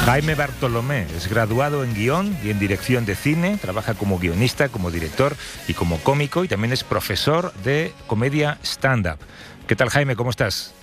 Jaime Bartolomé es graduado en guión y en dirección de cine, trabaja como guionista, como director y como cómico, y también es profesor de comedia stand-up. ¿Qué tal, Jaime? ¿Cómo estás?